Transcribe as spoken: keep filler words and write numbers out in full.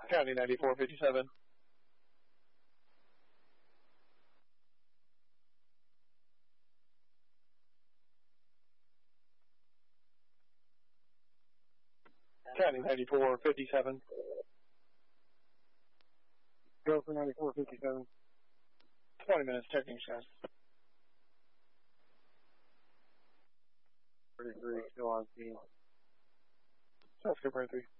County ninety-four fifty-seven. County ninety-four fifty-seven. Go for ninety-four fifty-seven. twenty minutes checking chest. thirty-three, still on scene. Sounds good, thirty-three.